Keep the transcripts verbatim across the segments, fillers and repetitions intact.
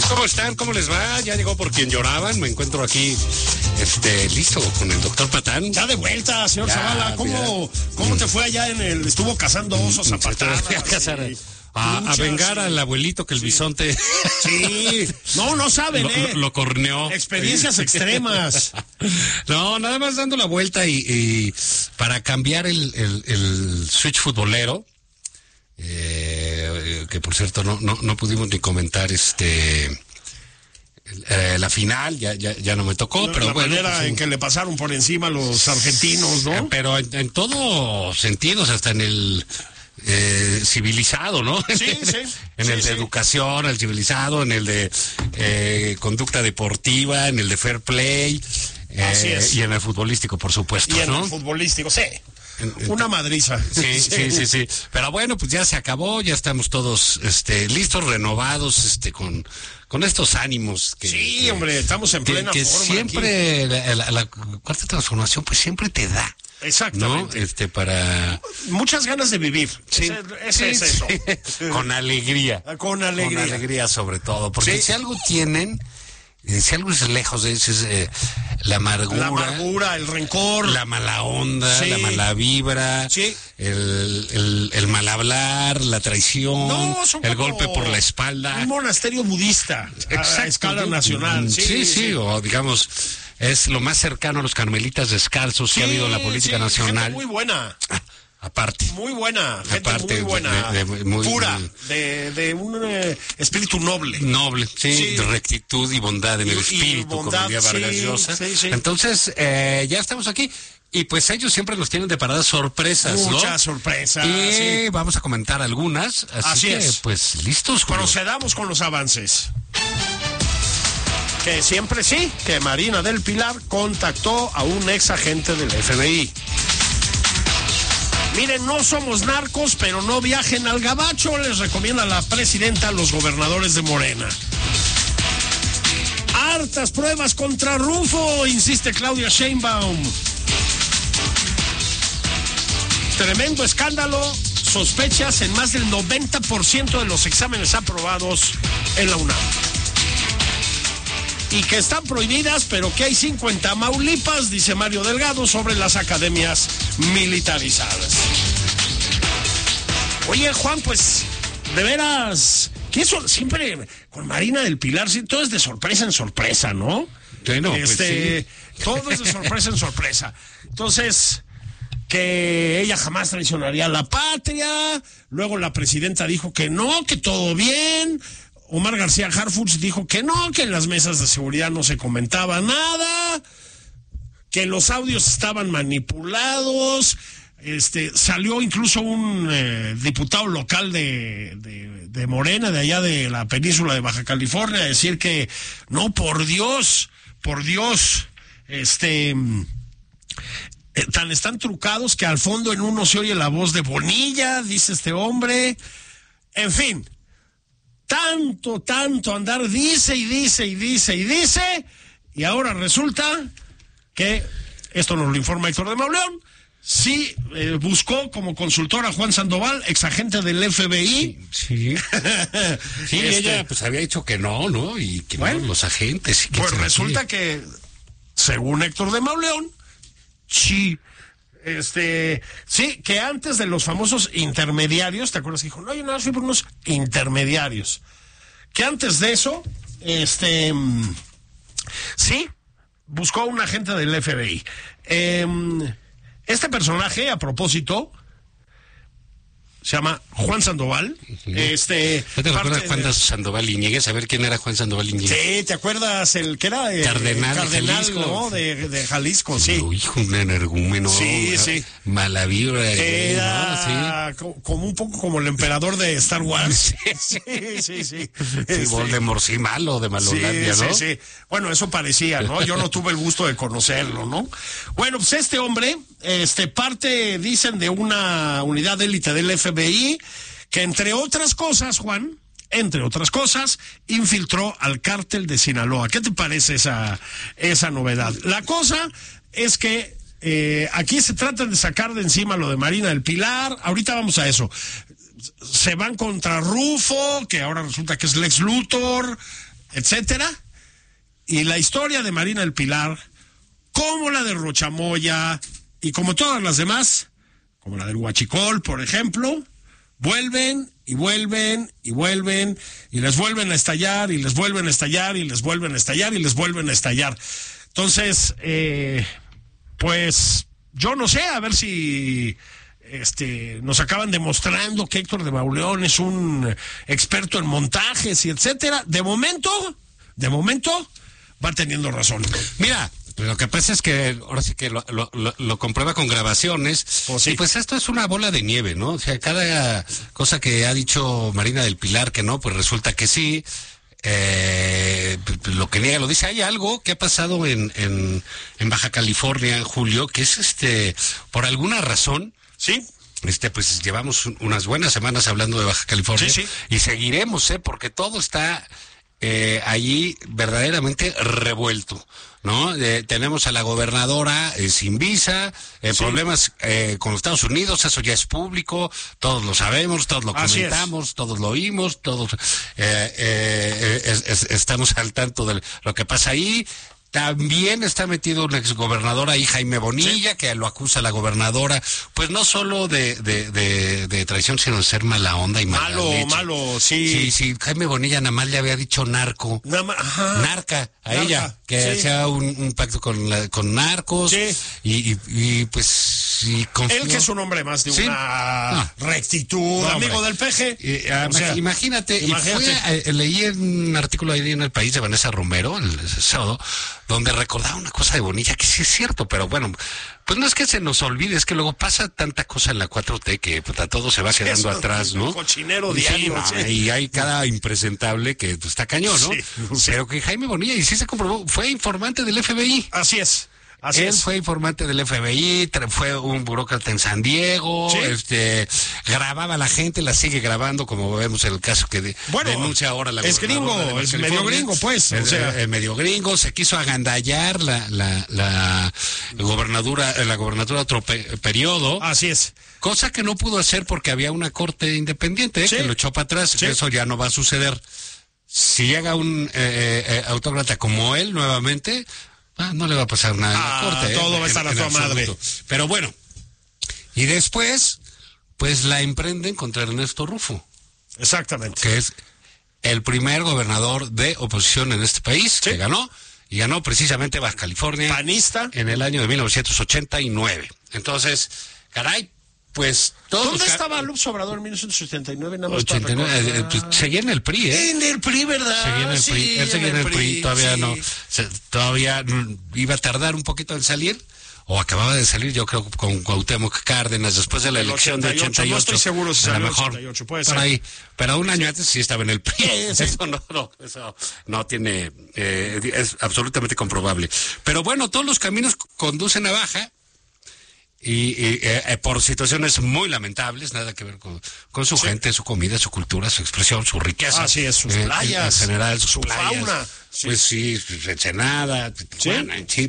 ¿cómo están? ¿Cómo les va? Ya llegó por quien lloraban. Me encuentro aquí, este, listo, con el doctor Patán. Ya de vuelta, señor Ya, Zavala. ¿Cómo, ¿Cómo te fue allá en el... Estuvo cazando osos a patadas? Fui a cazar, a, a vengar al abuelito que el sí. bisonte... Sí, no, no saben, lo, ¿eh? Lo, lo corneó. Experiencias extremas. No, nada más dando la vuelta y, y para cambiar el, el, el switch futbolero, eh, que por cierto no, no, no pudimos ni comentar este... Eh, la final ya ya ya no me tocó, la, pero la bueno, manera pues, en que le pasaron por encima a los argentinos, ¿no? Eh, pero en, en todos sentidos, hasta en el eh, civilizado, ¿no? Sí, sí. En sí, el de sí. educación, el civilizado, en el de eh, conducta deportiva, en el de fair play, eh, Así es. y en el futbolístico, por supuesto, Y en ¿no? el futbolístico, sí. En- en- Una madriza. Sí, sí, sí, sí. Pero bueno, pues ya se acabó, ya estamos todos este listos, renovados, este con con estos ánimos que Sí, que- hombre, estamos en que, plena que forma siempre la, la- la cuarta transformación pues siempre te da, ¿no? Exactamente. Este para Muchas ganas de vivir. sí, Ese, ese sí, es eso. sí. Con alegría. Con alegría. Con alegría sobre todo, porque Sí. si algo tienen, eh, si algo es lejos de eso es eh, la amargura. La amargura, el rencor. La mala onda, Sí. la mala vibra, Sí. el, el, el mal hablar, la traición, No, son el como golpe por la espalda. Un monasterio budista a Exacto, escala ¿no? nacional. Sí, sí, sí, o digamos, es lo más cercano a los carmelitas descalzos que ha habido en la política sí, nacional. gente muy buena, Ah, aparte. muy buena, gente Aparte muy buena, de- de- muy- pura, de, de un eh, espíritu noble. Noble, sí, Sí. de rectitud y bondad en Y- el y espíritu, bondad, como diría Vargas sí, Llosa. sí, sí. Entonces, eh, ya estamos aquí. Y pues ellos siempre nos tienen de paradas sorpresas, ¿no? Muchas sorpresas. Y sí. vamos a comentar algunas. Así, Así que, es. pues, listos, Julio. Procedamos con los avances. Que siempre sí, que Marina del Pilar contactó a un ex agente del F B I. Miren, no somos narcos, pero no viajen al gabacho, les recomienda la presidenta a los gobernadores de Morena. Hartas pruebas contra Rufo, insiste Claudia Sheinbaum. Tremendo escándalo, sospechas en más del noventa por ciento de los exámenes aprobados en la UNAM. Y que están prohibidas, pero que hay cinco en Tamaulipas, dice Mario Delgado, sobre las academias militarizadas. Oye, Juan, pues, de veras, que eso siempre con Marina del Pilar, sí, todo es de sorpresa en sorpresa, ¿no? Bueno, pues este, sí. Todo es de sorpresa en sorpresa. Entonces, que ella jamás traicionaría a la patria, luego la presidenta dijo que no, que todo bien, Omar García Harfuch dijo que no, que en las mesas de seguridad no se comentaba nada, que los audios estaban manipulados, este, salió incluso un eh, diputado local de, de, de Morena, de allá de la península de Baja California, a decir que no, por Dios, por Dios, este... Eh, tan están trucados que al fondo en uno se oye la voz de Bonilla, dice este hombre. En fin, tanto, tanto andar, dice y dice y dice y dice, y ahora resulta que, esto nos lo informa Héctor de Mauleón, sí eh, buscó como consultor a Juan Sandoval, exagente del F B I. Sí, sí, Este, ella pues había dicho que no, ¿no? Y que Bueno, no, los agentes. Y que Pues se- resulta que, según Héctor de Mauleón, sí, este, sí, que antes de los famosos intermediarios, ¿te acuerdas que dijo? No, yo no fui por unos intermediarios. Que antes de eso, este, mm, sí, buscó a un agente del F B I. Eh, este personaje, a propósito, se llama Juan Sandoval. Este, ¿No te recuerdas parte Juan de- Sandoval Iñiguez? A ver quién era Juan Sandoval Iñiguez. Sí, ¿te acuerdas el que era? Eh, Cardenal de cardenal, Jalisco. ¿no? De, de Jalisco, sí. Uy, hijo, un energúmeno. Sí, ¿no? sí. Mala vibra. eh, Era ¿no? co- como un poco como el emperador de Star Wars. Sí, sí, sí. Sí, Este, Voldemort, sí, malo de sí, Malolandia, sí, ¿no? sí. Bueno, eso parecía, ¿no? Yo no tuve el gusto de conocerlo, ¿no? Bueno, pues este hombre, este, parte, dicen, de una unidad de élite del F B I, que entre otras cosas, Juan, entre otras cosas, infiltró al cártel de Sinaloa. ¿Qué te parece esa, esa novedad? La cosa es que eh, aquí se trata de sacar de encima lo de Marina del Pilar. Ahorita vamos a eso. Se van contra Rufo, que ahora resulta que es Lex Luthor. etcétera. Y la historia de Marina del Pilar, como la de Rochamoya y como todas las demás, como la del Huachicol, por ejemplo, vuelven y vuelven y vuelven y les vuelven a estallar y les vuelven a estallar y les vuelven a estallar y les vuelven a estallar. Entonces, eh, pues yo no sé, a ver si este nos acaban demostrando que Héctor de Mauleón es un experto en montajes y etcétera. De momento, de momento, va teniendo razón. Mira, lo que pasa es que ahora sí que lo, lo, lo, lo comprueba con grabaciones. Pues sí. Y pues esto es una bola de nieve, ¿no? O sea, cada cosa que ha dicho Marina del Pilar que no, pues resulta que sí. Eh, lo que niega lo dice. Hay algo que ha pasado en, en, en Baja California, en julio, que es este, por alguna razón. Sí. Este, pues llevamos un, unas buenas semanas hablando de Baja California. Sí, sí. Y seguiremos, ¿eh? Porque todo está eh, allí verdaderamente revuelto, ¿no? Eh, tenemos a la gobernadora eh, sin visa, eh, sí. problemas eh, con los Estados Unidos, eso ya es público, todos lo sabemos, todos lo Así comentamos, es. todos lo oímos, todos eh, eh, es, es, estamos al tanto de lo que pasa ahí. También está metido un exgobernador ahí, Jaime Bonilla, sí. que lo acusa a la gobernadora, pues no solo de, de, de, de traición, sino de ser mala onda y mala Malo, leche. malo, sí. Sí, sí, Jaime Bonilla nada más le había dicho narco. Nada más, ajá. Narca, a Narca, ella, que sí. hacía un, un pacto con, la, con narcos. Sí. Y, y, y pues, sí, confió. Él que es un hombre más de ¿Sí? una no. rectitud, no, amigo hombre. del peje. Y, uh, o sea, imagínate, imagínate. Y fue, eh, leí en un artículo ahí en El País de Vanessa Romero, el, el sábado, donde recordaba una cosa de Bonilla que sí es cierto, pero bueno, pues no es que se nos olvide, es que luego pasa tanta cosa en la cuatro T que puta, todo se va quedando Eso, atrás, ¿no? Cochinero Sí, diario. no, Sí. Y hay cada impresentable que pues, está cañón, ¿no? Sí, sí. Pero que Jaime Bonilla, y sí se comprobó, fue informante del F B I. Así es. Así Él es. fue informante del F B I, fue un burócrata en San Diego, ¿Sí? este, grababa a la gente, la sigue grabando, como vemos en el caso que de, bueno, denuncia ahora la es gringo, de es California. medio gringo, pues. Es, o sea. eh, medio gringo, se quiso agandallar la, la, la gobernadura, la gobernatura otro pe periodo. Así es. Cosa que no pudo hacer porque había una corte independiente, ¿eh? Sí. que lo echó para atrás, Sí. eso ya no va a suceder. Si llega un eh, eh, autócrata como él nuevamente, Ah, no le va a pasar nada en Ah, la corte. todo eh, va a estar en, a en toda madre. Pero bueno, y después, pues la emprenden contra Ernesto Rufo, Exactamente. que es el primer gobernador de oposición en este país, Sí. que ganó, y ganó precisamente Baja California. Panista. En el año de mil novecientos ochenta y nueve. Entonces, caray, pues todos ¿Dónde los estaba López Obrador en mil novecientos ochenta y nueve? Nada más ochenta y nueve, para eh, recordar. pues, seguía en el P R I, ¿eh? En el P R I, ¿verdad? Seguía en el Sí, P R I, él seguía en el P R I, todavía sí. no, se, todavía mm, iba a tardar un poquito en salir, o acababa de salir, yo creo, con Cuauhtémoc Cárdenas, después de la El elección ochenta y ocho, de ochenta y ocho. no estoy seguro si a lo salió mejor, ochenta y ocho, puede por ser. ahí, pero un año sí. antes sí estaba en el P R I, Sí, sí. eso no, no, eso no tiene, eh, es absolutamente comprobable. Pero bueno, todos los caminos conducen a Baja, y, y eh, por situaciones muy lamentables, nada que ver con, con su Sí. gente, su comida, su cultura, su expresión, su riqueza. Así es, sus eh, playas, en general, sus su playas, fauna. Sí. Pues sí, Ensenada, Tijuana, sí.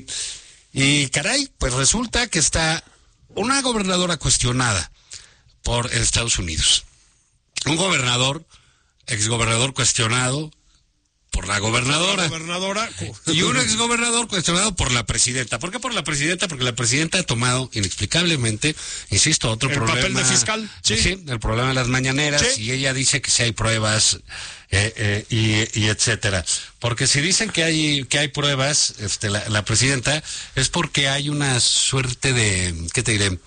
Y caray, pues resulta que está una gobernadora cuestionada por Estados Unidos. Un gobernador, exgobernador cuestionado por la gobernadora. La gobernadora. Y un exgobernador cuestionado por la presidenta. ¿Por qué por la presidenta? Porque la presidenta ha tomado inexplicablemente, insisto, otro El problema. papel de fiscal, sí. Sí, el problema de las mañaneras. Sí. Y ella dice que si hay pruebas, eh, eh, y, y etcétera. Porque si dicen que hay que hay pruebas, este, la, la presidenta, es porque hay una suerte de, ¿qué te diré?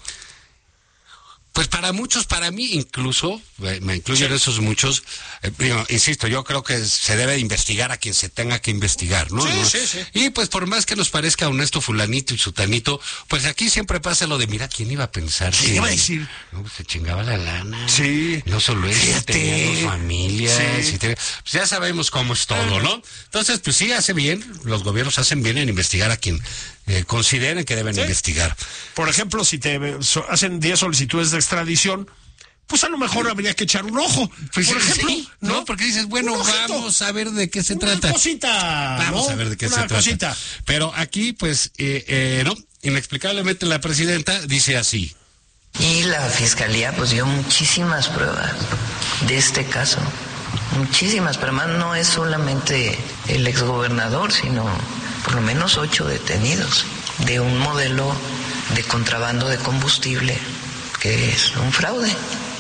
Pues para muchos, para mí incluso, me incluyen Sí. esos muchos, eh, digo, insisto, yo creo que se debe investigar a quien se tenga que investigar, ¿no? Sí, ¿no? sí, sí. Y pues por más que nos parezca honesto fulanito y sutanito, pues aquí siempre pasa lo de, mira, ¿quién iba a pensar? ¿Quién que, iba a decir? No, pues se chingaba la lana. Sí. No solo eso, Fíjate. tenía dos familias. Sí. Y tenía- pues ya sabemos cómo es todo, ¿no? Entonces, pues sí, hace bien, los gobiernos hacen bien en investigar a quien eh, consideren que deben Sí. investigar. Por ejemplo, si te so- hacen diez solicitudes de extradición, pues a lo mejor habría que echar un ojo. Pues por sí, ejemplo, sí, ¿no? Porque dices, bueno, Un ojito. vamos a ver de qué se Una trata. cosita. Vamos ¿no? a ver de qué Una se trata. cosita. Pero aquí, pues, eh, eh, no, inexplicablemente la presidenta dice así. Y la fiscalía pues dio muchísimas pruebas de este caso muchísimas, pero además no es solamente el exgobernador, sino por lo menos ocho detenidos de un modelo de contrabando de combustible que es un fraude.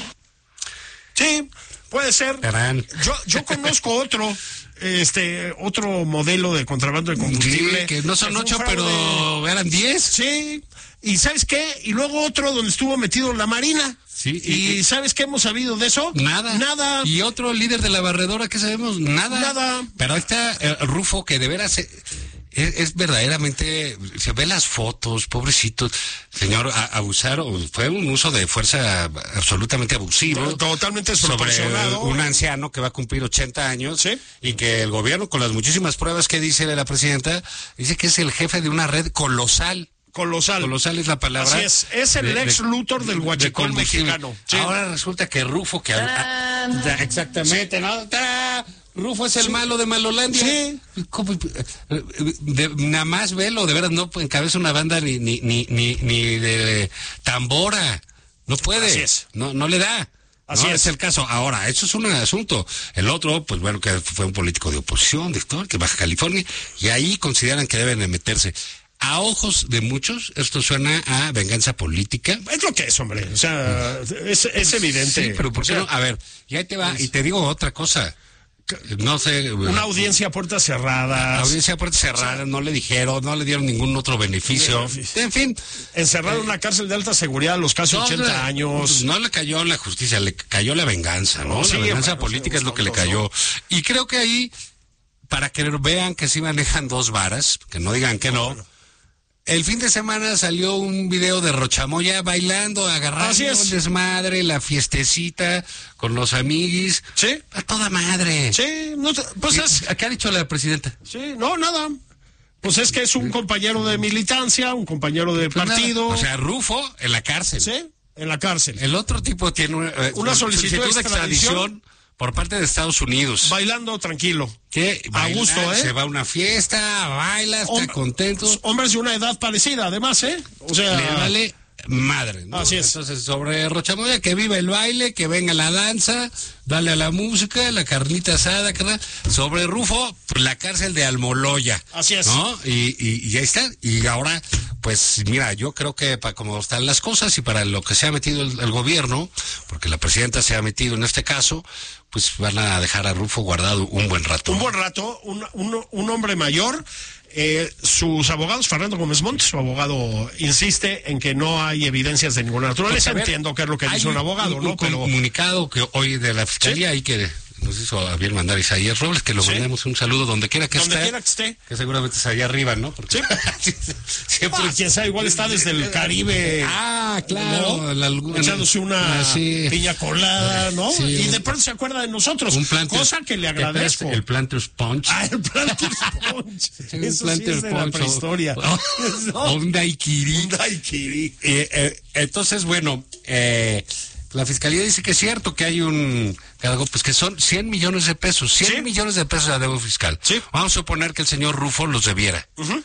Sí, puede ser. Tarán. Yo, yo conozco otro, este, otro modelo de contrabando de combustible. Sí, que no son que ocho, fraude. pero eran diez. Sí, y ¿sabes qué? Y luego otro donde estuvo metido la Marina. Sí, ¿Y, y- y sabes qué hemos sabido de eso? Nada. Nada. Y otro líder de la barredora, ¿qué sabemos? Nada. Nada. Pero ahí está eh, Rufo, que de veras eh, es, es verdaderamente, se ve las fotos, pobrecitos, señor, a, abusaron, fue un uso de fuerza absolutamente abusivo. Totalmente Sobre desproporcionado. un anciano que va a cumplir ochenta años. Sí. Y que el gobierno, con las muchísimas pruebas que dice la presidenta, dice que es el jefe de una red colosal. Colosal. Colosal es la palabra. Así es, es el de- Lex de- Luthor del de huachicol combustible. mexicano. Sí. Ahora resulta que Rufo, que a- a- da- exactamente, ¿no? ¡Tará! Rufo es el malo de Malolandia. Sí. ¿Cómo? De- nada más velo, de veras no encabeza una banda ni ni ni ni, ni de tambora. No puede. Así es. No no le da. Así no es. es el caso. Ahora, eso es un asunto. El otro, pues bueno, que fue un político de oposición, de todo, que Baja California, y ahí consideran que deben de meterse. A ojos de muchos, esto suena a venganza política. Es lo que es, hombre. O sea, es, es evidente. Sí, pero ¿por qué O sea, no? A ver, y ahí te va, y te digo otra cosa. No sé. Una audiencia a puertas cerradas. Audiencia a puertas cerradas, no le dijeron, no le dieron ningún otro beneficio. Beneficio. En fin. Encerrado en una cárcel de alta seguridad a los casi No, ochenta le- años. No le cayó la justicia, le cayó la venganza, ¿no? No, sí, la venganza bueno, política es lo que le tontos, cayó. Y creo que ahí, para que vean que sí manejan dos varas, que no digan que no. El fin de semana salió un video de Rochamoya bailando, agarrando Así es. el desmadre, la fiestecita con los amiguis. Sí. A toda madre. Sí, no te- pues es. ¿Qué ha dicho la presidenta? Sí, no, nada. Pues es que es un compañero de militancia, un compañero de Pues nada. partido. O sea, Rufo en la cárcel. sí, en la cárcel. El otro tipo tiene una, eh, Una solicitud de extradición por parte de Estados Unidos. Bailando tranquilo. Que A baila, gusto, ¿eh? Se va a una fiesta, baila, está Hom- contento. Hombres de una edad parecida, además, ¿eh? O sea. Le vale madre, ¿no? Así es. Entonces, sobre Rochamoya, que viva el baile, que venga la danza, dale a la música, la carnita asada, carnal. Sobre Rufo, pues, la cárcel de Almoloya. Así es. ¿No? Y, y, y ahí está. Y ahora, pues mira, yo creo que para cómo están las cosas y para lo que se ha metido el, el gobierno, porque la presidenta se ha metido en este caso, pues van a dejar a Rufo guardado un buen rato. Un buen rato, un, un, un hombre mayor. Eh, sus abogados, Fernando Gómez Montt, su abogado, insiste en que no hay evidencias de ninguna naturaleza. Porque, a ver, Entiendo que es lo que hay dice un abogado, un, ¿no? un Pero comunicado que hoy de la fiscalía y que nos hizo a bien mandar Isaías Robles, que lo Sí. mandemos un saludo donde quiera que donde esté. quiera que esté. Que seguramente es allá arriba, ¿no? Porque Sí. siempre. Ah, quién sabe, igual está desde el Caribe. Ah, claro. ¿no? la- la- Echándose una ah, sí. piña colada, ¿no? Sí, y un- de pronto se acuerda de nosotros. Un planter, cosa que le agradezco. El Planters Punch. Ah, el Planter Punch. Un Eso sí Planter es de la Punch, o- prehistoria. O, No. o un daiquiri. Un daiquiri. Eh, eh, entonces, bueno, eh, la fiscalía dice que es cierto que hay un algo, pues que son cien millones de pesos, cien Sí. millones de pesos de adeudo fiscal. Sí. Vamos a suponer que el señor Rufo los debiera. Ujú.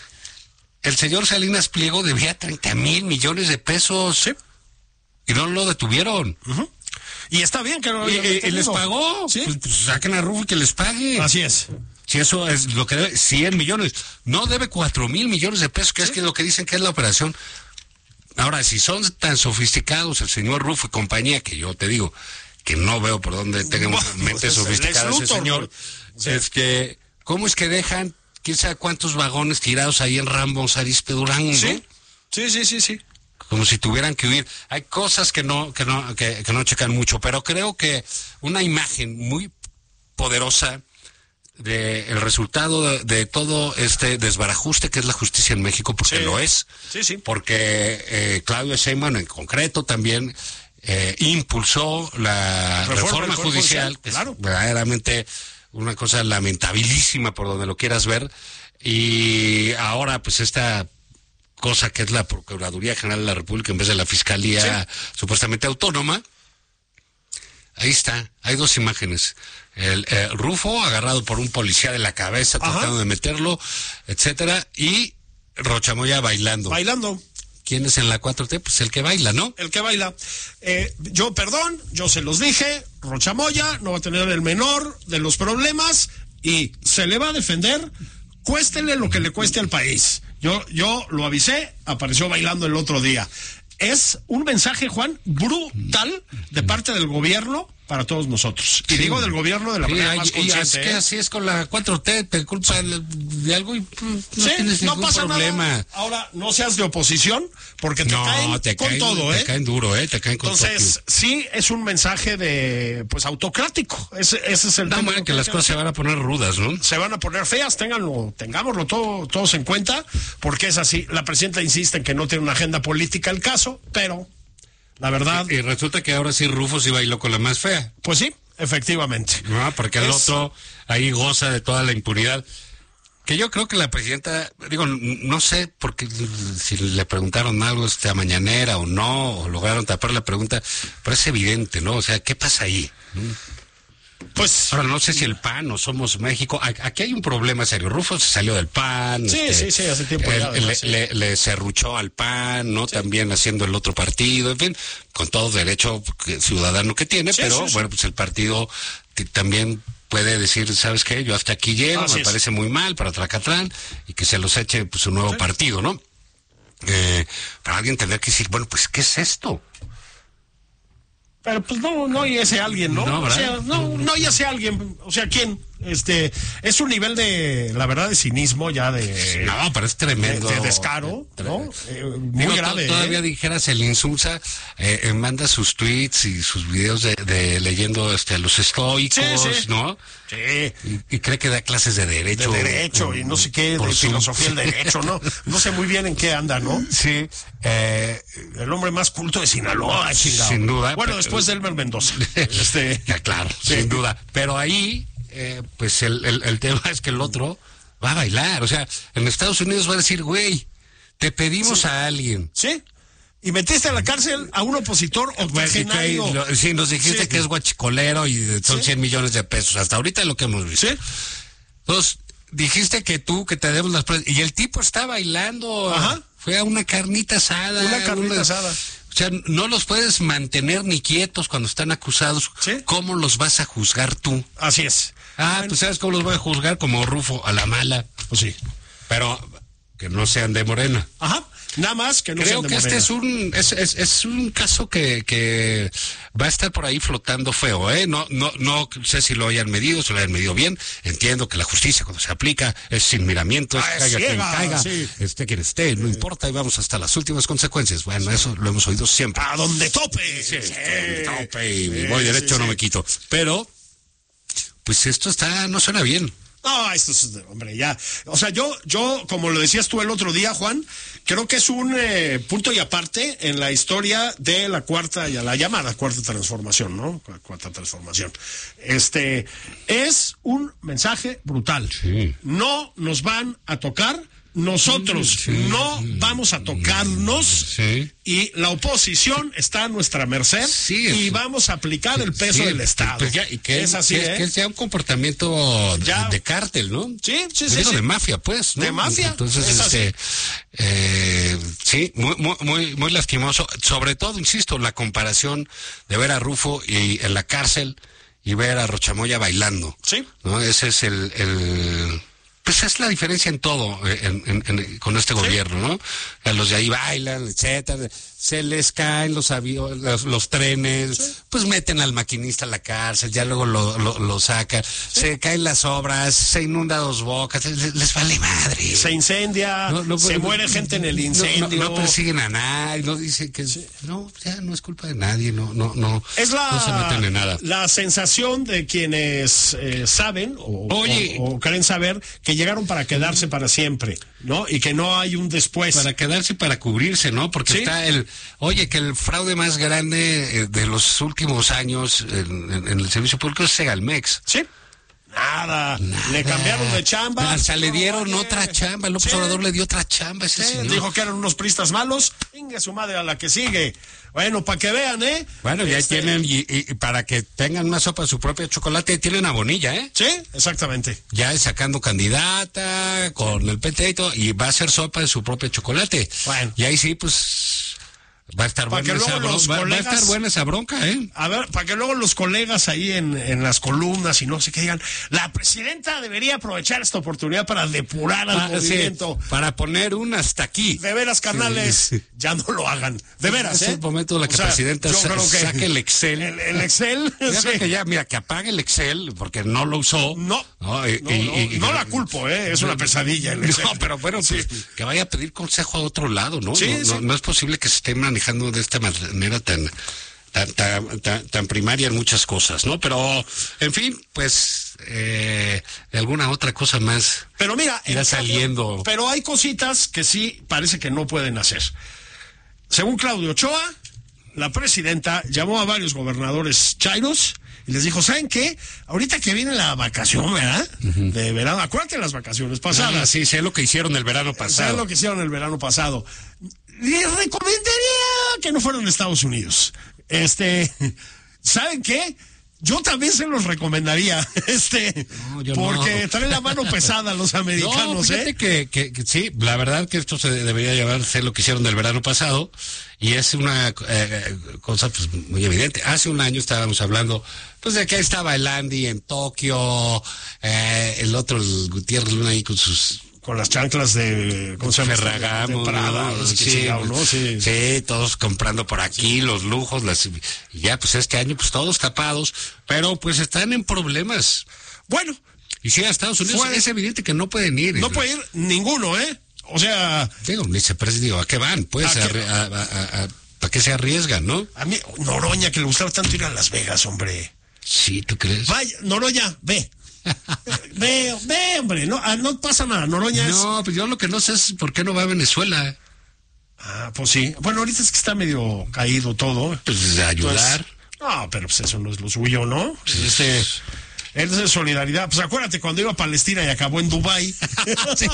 El señor Salinas Pliego debía treinta mil millones de pesos. Sí. Y no lo detuvieron. Ujú. Y está bien que lo Y, hayan y- y detenido. les pagó. Sí. Pues, pues, saquen a Rufo y que les pague. Así es. Si eso es lo que debe, cien millones. No debe cuatro mil millones de pesos, que es que lo que dicen que es la operación. Ahora, si son tan sofisticados el señor Rufo y compañía, que yo te digo que no veo por dónde tengan Bueno, mente pues es el sofisticada Lex ese Luthor, señor, ¿no? Sí. es que, ¿cómo es que dejan quién sabe cuántos vagones tirados ahí en Ramos, Arizpe, Durango? Sí. Sí, sí, sí, sí. Como si tuvieran que huir. Hay cosas que no, que no, que, que no checan mucho, pero creo que una imagen muy poderosa de el resultado de, de todo este desbarajuste que es la justicia en México, porque Sí. lo es, Sí, sí. porque eh, Claudio Sheinbaum en concreto también eh, impulsó la Reforma reforma, del Poder judicial, Judicial, que claro. es verdaderamente una cosa lamentabilísima por donde lo quieras ver, y ahora pues esta cosa que es la Procuraduría General de la República en vez de la Fiscalía supuestamente autónoma. Ahí está, hay dos imágenes. El eh, Rufo agarrado por un policía de la cabeza, Ajá. tratando de meterlo, etcétera, y Rochamoya bailando. Bailando. ¿quién es en la cuatro T? Pues el que baila, ¿no? El que baila. Eh, yo, perdón, yo se los dije, Rocha Moya no va a tener el menor de los problemas y se le va a defender, cuéstele lo que le cueste al país. Yo, yo lo avisé, apareció bailando el otro día. Es un mensaje, Juan, brutal de parte del gobierno para todos nosotros. Y sí. digo del gobierno de la sí, manera hay, más consciente. Es que ¿eh? así es con la cuatro T, te culpa de algo y pues, no sí, tienes no ningún pasa problema. Nada. Ahora, no seas de oposición, porque te no, caen te con caen, todo, te ¿eh? caen duro, ¿eh? Te caen con Entonces, todo. sí, es un mensaje de, pues, autocrático. Ese, ese es el no, tema. Man, que las cosas se van a poner rudas, ¿no? Se van a poner feas, ténganlo, tengámoslo todo, todos en cuenta, porque es así. La presidenta insiste en que no tiene una agenda política el caso, pero la verdad... Y, y resulta que ahora sí Rufo sí bailó con la más fea. Pues sí, efectivamente. No, porque el es... otro ahí goza de toda la impunidad. Que yo creo que la presidenta, digo, no sé porque si le preguntaron algo esta mañanera o no, o lograron tapar la pregunta, pero es evidente, ¿no? O sea, ¿qué pasa ahí? Pues... Ahora, no sé si el P A N o Somos México, aquí hay un problema serio. Rufo se salió del P A N. Sí, este, sí, sí, hace tiempo él, ya. le, sí. le, le serruchó al P A N, ¿no? Sí. También haciendo el otro partido, en fin, con todo derecho ciudadano que tiene, sí, pero sí, sí. bueno, pues el partido t- también puede decir, ¿sabes qué? Yo hasta aquí llego, Así me es. parece muy mal para Tracatlán, y que se los eche pues un nuevo sí. partido, ¿no? Eh, para alguien tendría que decir, bueno, pues, ¿qué es esto? Pero pues no, no hay ese alguien, ¿no? No, o sea, no, no hay ese alguien, o sea, ¿quién? Este, es un nivel de, la verdad, de cinismo ya de... No, pero es tremendo. De, de descaro, de, ¿no? Eh, muy Digo, grave. To- todavía ¿eh? dijeras, el Insulza eh, eh, manda sus tweets y sus videos de, de leyendo este, a los estoicos, sí, sí. ¿no? Sí. Y, y cree que da clases de derecho. De derecho y no sé qué, de filosofía del derecho, ¿no? No sé muy bien en qué anda, ¿no? Sí. Eh, el hombre más culto de Sinaloa, chingado. Sin duda. Bueno, pero, después de Elmer Mendoza. este... ya, claro, sí. Sin duda. Pero ahí, eh, pues el, el, el tema es que el otro va a bailar. O sea, en Estados Unidos va a decir, güey, te pedimos sí. a alguien. Sí. Y metiste a la cárcel a un opositor octogenario. Bueno, sí, nos dijiste sí. que es guachicolero y son ¿Sí? cien millones de pesos. Hasta ahorita es lo que hemos visto. ¿Sí? Entonces, dijiste que tú, que te demos las pruebas. Y el tipo está bailando. Ajá. Fue a una carnita asada. Una carnita una... asada. O sea, no los puedes mantener ni quietos cuando están acusados. ¿Sí? ¿Cómo los vas a juzgar tú? Así es. Ah, bueno. Pues ¿sabes cómo los voy a juzgar? Como Rufo, a la mala. Pues sí. Pero que no sean de Morena. Ajá. Nada más que no Creo sean de que Morena. este es un es, es, es un caso que, que va a estar por ahí flotando feo, ¿eh? No no no sé si lo hayan medido, si lo hayan medido bien. Entiendo que la justicia cuando se aplica es sin miramientos, ah, caiga ciega, quien caiga, sí. esté quien esté, no importa y vamos hasta las últimas consecuencias. Bueno, eso lo hemos oído siempre. A donde tope. Sí, sí, tope y sí, voy derecho, sí, no sí. me quito. Pero pues esto está no suena bien. No, esto es, hombre, ya. O sea, yo, yo, como lo decías tú el otro día, Juan, creo que es un eh, punto y aparte en la historia de la cuarta, ya la llamada cuarta transformación, ¿no? La cuarta transformación. Este, es un mensaje brutal. Sí. No nos van a tocar. Nosotros sí, no vamos a tocarnos sí. y la oposición está a nuestra merced sí, y vamos a aplicar el peso sí, del Estado. Pues ya, y que es así, que, ¿eh? que es ya un comportamiento ya. de, de cártel, ¿no? Sí, sí, sí, sí. De mafia, pues. ¿no? De mafia. Entonces, es este, eh, sí, muy, muy, muy, muy lastimoso. Sobre todo, insisto, la comparación de ver a Rufo y en la cárcel y ver a Rocha Moya bailando. Sí. ¿No? Ese es el, el pues es la diferencia en todo en, en, en, con este ¿Sí? gobierno, ¿no? A los de ahí bailan, etcétera, se les caen los aviones, los, los trenes, ¿Sí? pues meten al maquinista a la cárcel, ya luego lo, lo, lo sacan, ¿Sí? se caen las obras, se inunda Dos Bocas, les, les vale madre. Se incendia, no, no, se no, muere gente en el incendio. No, no, no persiguen a nadie, no dicen que ¿Sí? no, ya no es culpa de nadie, no, no, no. Es la, no se meten en nada. La sensación de quienes eh, saben o, Oye, o, o creen saber que llegaron para quedarse para siempre, ¿no? Y que no hay un después. Para quedarse y para cubrirse, ¿no? Porque ¿Sí? está el, oye, que el fraude más grande de los últimos años en, en, en el servicio público es Segalmex. Sí. Nada. Nada. Le cambiaron de chamba. Hasta le dieron no, otra chamba. López sí. Obrador le dio otra chamba a ese sí. señor. Dijo que eran unos pristas malos. Venga su madre a la que sigue. Bueno, para que vean, ¿eh? Bueno, ya este... tienen, y, y para que tengan una sopa de su propio chocolate, tienen a Bonilla, ¿eh? Sí, exactamente. Ya es sacando candidata con el P T y todo, y va a hacer sopa de su propio chocolate. Bueno. Y ahí sí, pues... Va a estar buena esa bronca, va, colegas, va a estar buena esa bronca, ¿eh? A ver, para que luego los colegas ahí en, en las columnas y no sé qué digan, la presidenta debería aprovechar esta oportunidad para depurar al ah, movimiento. Sí, para poner un hasta aquí. De veras, carnales, sí, sí. Ya no lo hagan. De veras, es ¿eh? Es el momento de la que la presidenta sa que saque el Excel. El, el Excel. Ya sí. Que ya, mira, que apague el Excel, porque no lo usó. No, no, y, no, y, no, y, no la culpo, ¿eh? Es una pesadilla el Excel. No, pero bueno, sí. Pues, que vaya a pedir consejo a otro lado, ¿no? Sí, no, sí. no, no es posible que se esté manejando de esta manera. manera tan, tan, tan, tan, tan primaria en muchas cosas, ¿no? Pero, en fin, pues, eh, alguna otra cosa más. Pero mira, irá saliendo. Cambio, pero hay cositas que sí parece que no pueden hacer. Según Claudio Ochoa, la presidenta llamó a varios gobernadores chairos y les dijo, ¿saben qué? Ahorita que viene la vacación, ¿verdad? Uh-huh. De verano, acuérdate de las vacaciones pasadas. Ah, sí, sé lo que hicieron el verano pasado. Sé lo que hicieron el verano pasado. Les recomendaría que no fueran a Estados Unidos. Este, ¿saben qué? Yo también se los recomendaría, este, no, porque no. Traen la mano pesada los americanos, no, fíjate ¿eh? Que, que, que sí, la verdad que esto se debería llevar a ser lo que hicieron del verano pasado, y es una eh, cosa pues muy evidente. Hace un año estábamos hablando, pues de que estaba el Andy en Tokio, eh, el otro, el Gutiérrez Luna ahí con sus... Con las chanclas de... ¿Cómo se llama? Ferragamo, de Prada, ¿no? Sí, chingado, ¿no? Sí. Sí, todos comprando por aquí, sí. Los lujos, las, y ya pues este año pues todos tapados, pero pues están en problemas. Bueno. Y si a Estados Unidos fue, es evidente que no pueden ir. No puede ir ninguno, ¿eh? O sea... Digo, vicepresidente, digo, ¿a qué van? Pues, ¿a, a, qué? a, a, a, a ¿para qué se arriesgan, no? A mí, Noroña, que le gustaba tanto ir a Las Vegas, hombre. Sí, ¿tú crees? Vaya, Noroña, ve. Ve, ve, hombre, no, no pasa nada, Noroña es... No, pues yo lo que no sé es por qué no va a Venezuela. Ah, pues sí. Bueno, ahorita es que está medio caído todo. Pues de ayudar. Entonces, no, pero pues eso no es lo suyo, ¿no? Pues ese... Es de solidaridad. Pues acuérdate cuando iba a Palestina y acabó en Dubái. Sí.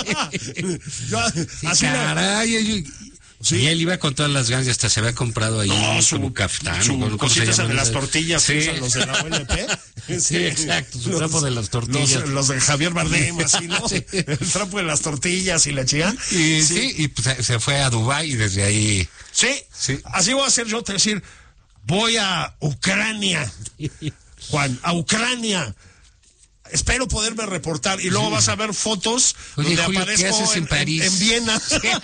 Yo, sí, así caray, la... yo... Sí. Y él iba con todas las ganas y hasta se había comprado ahí no, su, un caftán. Su cositas de las tortillas, sí. Los de la O L P. Sí, exacto, su trapo de las tortillas. Los, los de Javier Bardem, así, ¿no? Sí. El trapo de las tortillas y la chica. Y sí, sí y pues, se fue a Dubái y desde ahí... Sí, sí, así voy a hacer yo, te decir, voy a Ucrania, Juan, a Ucrania. Espero poderme reportar y luego vas a ver fotos. Oye, donde Julio, aparezco ¿qué haces en, en París? En, en Viena.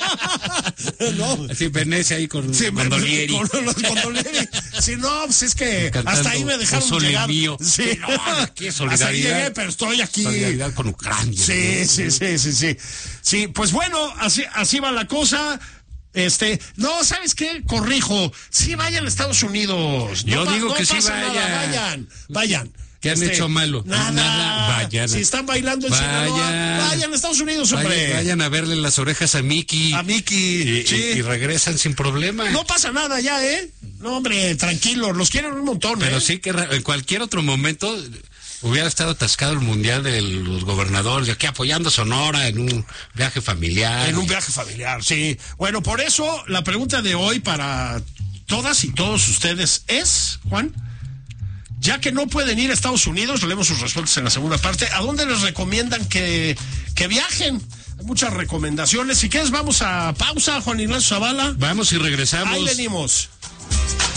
¿No? Así Venecia ahí con, sí, con Dolieri. Con los Gondolieri. Sí, no, pues es que cantando, hasta ahí me dejaron llegar. Mío. Sí, no, aquí es solidaridad. Hasta ahí llegué, pero estoy aquí. Solidaridad con Ucrania. Sí, ¿no? sí, sí, sí, sí. Sí, pues bueno, así, así va la cosa. Este, no, ¿sabes qué? Corrijo. Sí, vayan a Estados Unidos. Yo no, digo no que sí pasa vayan. Nada, vayan, vayan. ¿Qué han este, hecho malo? Nada. Nada. Vayan. Si están bailando en vayan. Sinaloa, vayan a Estados Unidos, hombre. Vayan, vayan a verle las orejas a Mickey. A Mickey. Y, sí. y, y regresan sin problema. No pasa nada ya, ¿eh? No, hombre, tranquilos, los quieren un montón, Pero ¿eh? sí que en cualquier otro momento hubiera estado atascado el mundial de los gobernadores, aquí apoyando a Sonora en un viaje familiar. En un viaje familiar, sí. Bueno, por eso la pregunta de hoy para todas y todos ustedes es, Juan, ya que no pueden ir a Estados Unidos, leemos sus respuestas en la segunda parte, ¿a dónde les recomiendan que, que viajen? Hay muchas recomendaciones. Si quieres, vamos a pausa, Juan Ignacio Zavala. Vamos y regresamos. Ahí venimos.